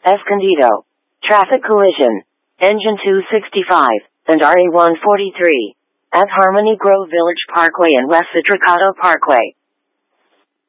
Escondido. Traffic collision. Engine 265 and RE 143 at Harmony Grove Village Parkway and West Citricato Parkway.